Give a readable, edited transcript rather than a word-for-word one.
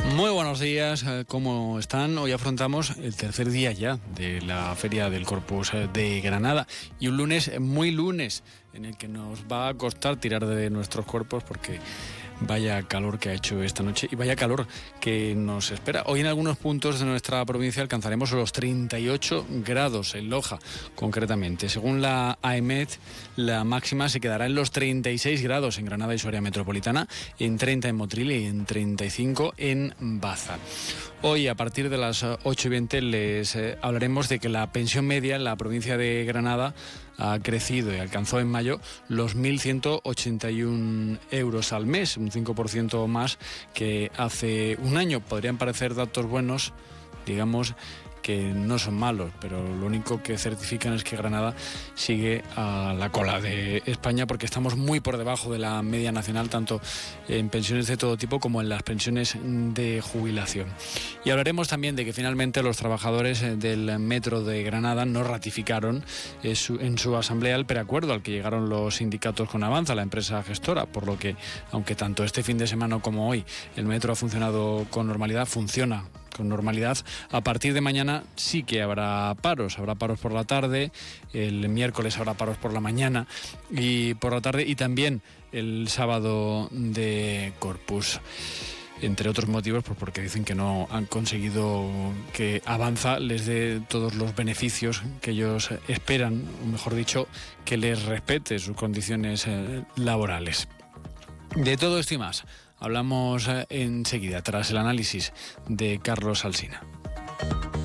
Muy buenos días, ¿cómo están? Hoy afrontamos el tercer día ya de la Feria del Corpus de Granada y un lunes, muy lunes, en el que nos va a costar tirar de nuestros cuerpos porque vaya calor que ha hecho esta noche y vaya calor que nos espera. Hoy en algunos puntos de nuestra provincia alcanzaremos los 38 grados en Loja, concretamente. Según la AEMET, la máxima se quedará en los 36 grados en Granada y su área metropolitana, en 30 en Motril y en 35 en Baza. Hoy, a partir de las 8:20, les hablaremos de que la pensión media en la provincia de Granada ha crecido y alcanzó en mayo los 1.181 euros al mes, un 5% más que hace un año. Podrían parecer datos buenos, digamos que no son malos, pero lo único que certifican es que Granada sigue a la cola de España porque estamos muy por debajo de la media nacional, tanto en pensiones de todo tipo como en las pensiones de jubilación. Y hablaremos también de que finalmente los trabajadores del Metro de Granada no ratificaron en su asamblea el preacuerdo al que llegaron los sindicatos con Avanza, la empresa gestora, por lo que, aunque tanto este fin de semana como hoy el Metro ha funcionado con normalidad, funciona con normalidad, a partir de mañana sí que habrá paros por la tarde, el miércoles habrá paros por la mañana y por la tarde, y también el sábado de Corpus. Entre otros motivos, pues porque dicen que no han conseguido que Avanza les dé todos los beneficios que ellos esperan, o mejor dicho, que les respete sus condiciones laborales. De todo esto y más hablamos enseguida, tras el análisis de Carlos Alsina.